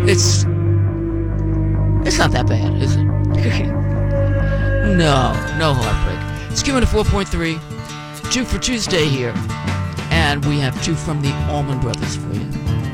It's not that bad, is it? No heartbreak. It's Q at 4.3. 2 for Tuesday here. And we have 2 from the Allman Brothers for you.